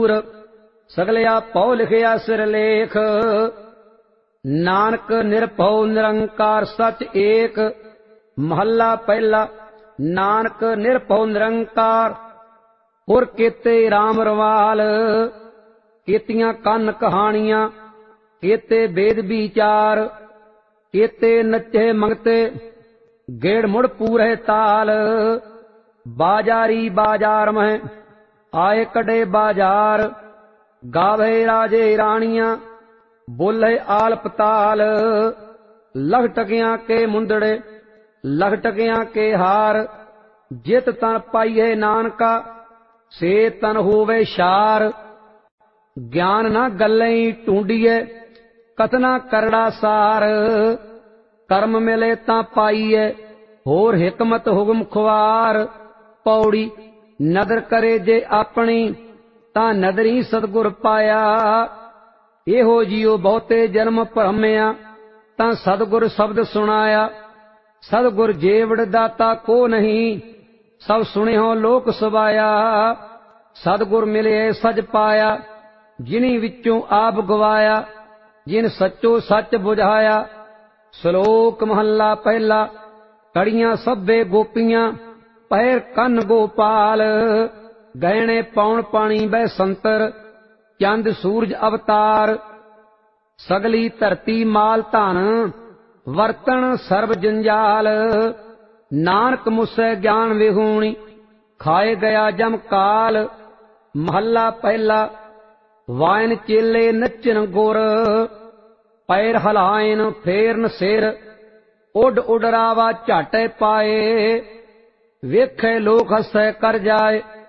सगलिया पौ लिखिया सिरलेख। नानक निरभौ निरंकार सच एक। महला पहला। नानक निरभौ निरंकार पुर केते राम रवाल। केतियां कन कहानियां केते वेद विचार। केते नचे मंगते गेड़ मुड़ पूरे ताल। बाजारी बाजार में आए कड़े बाजार। गावे राजे रानियां बोले आल पताल। लख टकियां के मुंदड़े लख टकियां के हार। जित तन पाइए नानका से तन होवे शार। ज्ञान ना गल्लें ढूंढिए कतना करड़ा सार। कर्म मिले तां पाइए होर हिकमत हुक्म खुआर। पौड़ी नदर करे जे अपनी तां नदरी सतगुर पाया। एहो जियो बहुते जन्म भरमिया तां सतगुर शब्द सुनाया। सतगुर जेवड़ दाता को नहीं सब सुनियो लोक सुभाया। सतगुर मिले सच पाया जिनी विचों आप गवाया। जिन सच्चो सच बुझाया। श्लोक महला पहला। कड़ियां सभे गोपियां पैर कन गोपाल। गहने पौन पानी बह संतर चंद सूरज अवतार। सगली धरती माल धन वर्तन सर्व जंजाल। नानक मुसे ज्ञान विहूणी खाए गया जम काल। महला पहला। वायन चेले नचन गुर पैर हलायन फेरन सिर। उड उडरावा झाटे पाए वेखे लोक हसै कर जाए।